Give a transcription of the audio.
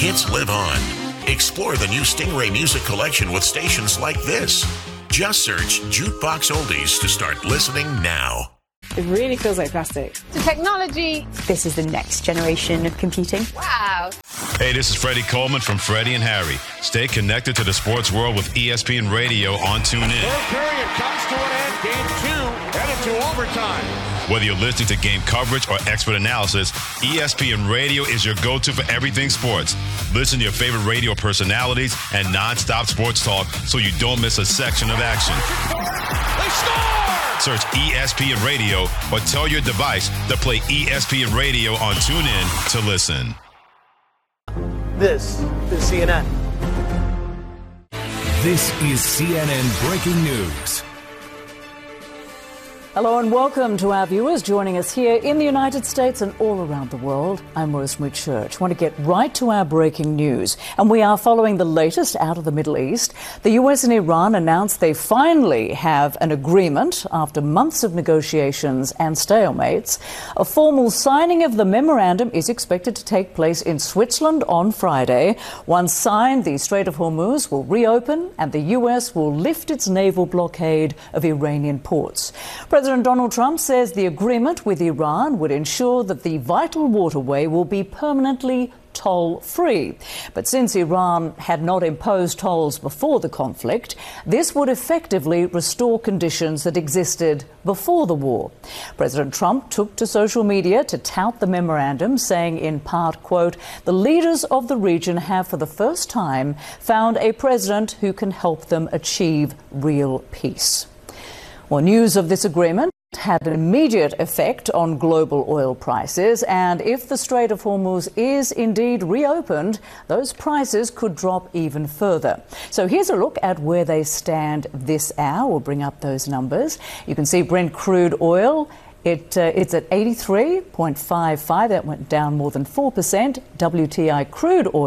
hits live on. Explore the new Stingray music collection with stations like this. Just search Jukebox Oldies to start listening now. It really feels like plastic. The technology. This is the next generation of computing. Wow. Hey, this is Freddie Coleman from Freddie and Harry. Stay connected to the sports world with ESPN Radio on TuneIn. Third period comes to an end. Game 2 headed to overtime. Whether you're listening to game coverage or expert analysis, ESPN Radio is your go-to for everything sports. Listen to your favorite radio personalities and non-stop sports talk so you don't miss a section of action. They score! Search ESPN Radio or tell your device to play ESPN Radio on TuneIn to listen. This is CNN. This is CNN Breaking News. Hello and welcome to our viewers joining us here in the United States and all around the world. I'm Rosemary Church. I want to get right to our breaking news. And we are following the latest out of the Middle East. The US and Iran announced they finally have an agreement after months of negotiations and stalemates. A formal signing of the memorandum is expected to take place in Switzerland on Friday. Once signed, the Strait of Hormuz will reopen and the US will lift its naval blockade of Iranian ports. President Donald Trump says the agreement with Iran would ensure that the vital waterway will be permanently toll-free. But since Iran had not imposed tolls before the conflict, this would effectively restore conditions that existed before the war. President Trump took to social media to tout the memorandum, saying in part, quote, "The leaders of the region have for the first time found a president who can help them achieve real peace." Well, news of this agreement had an immediate effect on global oil prices, and if the Strait of Hormuz is indeed reopened, those prices could drop even further. So here's a look at where they stand this hour. We'll bring up those numbers. You can see Brent crude oil. It's at 83.55. That went down more than 4%. WTI crude oil